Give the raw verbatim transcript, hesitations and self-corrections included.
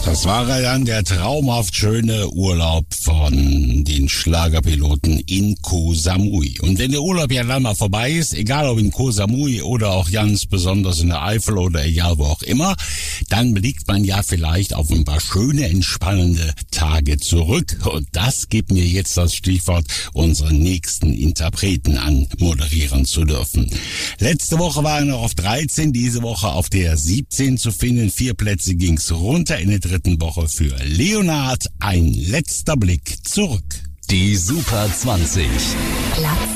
Das war dann der traumhaft schöne Urlaub von den Schlagerpiloten in Koh Samui. Und wenn der Urlaub ja dann mal vorbei ist, egal ob in Koh Samui oder auch ganz besonders in der Eifel oder egal wo auch immer, dann blickt man ja vielleicht auf ein paar schöne, entspannende Tage zurück. Und das gibt mir jetzt das Stichwort, unseren nächsten Interpreten anmoderieren zu dürfen. Letzte Woche war er noch auf dreizehn, diese Woche auf der siebzehn zu finden. Vier Plätze ging's runter in der dritten Woche für Leonard. Ein letzter Blick zurück. Die Super zwanzig. Platz